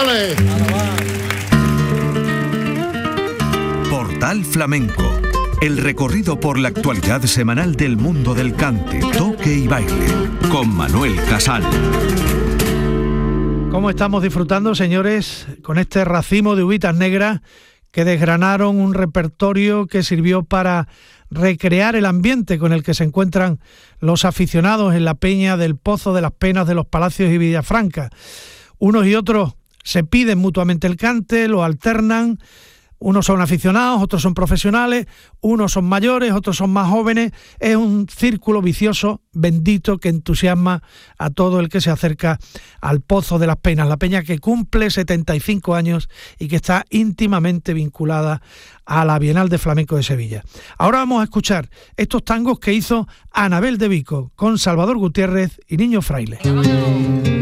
¡Ale! Portal Flamenco. El recorrido por la actualidad semanal del mundo del cante, toque y baile. Con Manuel Casal. ¿Cómo estamos disfrutando, señores, con este racimo de uvitas negras que desgranaron un repertorio que sirvió para recrear el ambiente con el que se encuentran los aficionados en la peña del Pozo de las Penas de los Palacios y Villafranca? Unos y otros se piden mutuamente el cante, lo alternan. Unos son aficionados, otros son profesionales, unos son mayores, otros son más jóvenes. Es un círculo vicioso, bendito, que entusiasma a todo el que se acerca al Pozo de las Penas, la peña que cumple 75 años y que está íntimamente vinculada a la Bienal de Flamenco de Sevilla. Ahora vamos a escuchar estos tangos que hizo Anabel de Vico con Salvador Gutiérrez y Niño Fraile.